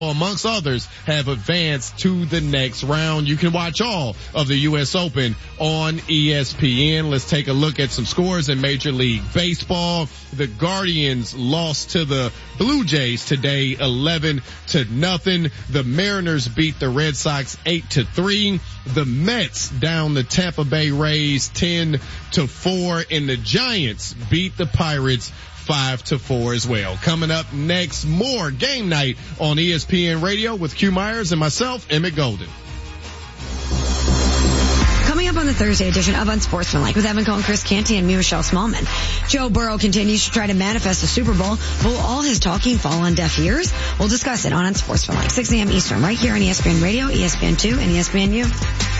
amongst others, have advanced to the next round. You can watch all of the U.S. Open on ESPN. Let's take a look at some scores in Major League Baseball. The Guardians lost to the Blue Jays today 11-0. The Mariners beat the Red Sox 8-3. The Mets down the Tampa Bay Rays 10-4. And the Giants beat the Pirates 5-4 as well. Coming up next, more Game Night on ESPN Radio with Q Myers and myself, Emmett Golden. Coming up on the Thursday edition of Unsportsmanlike with Evan Cohen, Chris Canty, and me, Michelle Smallman. Joe Burrow continues to try to manifest a Super Bowl. Will all his talking fall on deaf ears? We'll discuss it on Unsportsmanlike, 6 a.m. Eastern, right here on ESPN Radio, ESPN2, and ESPNU.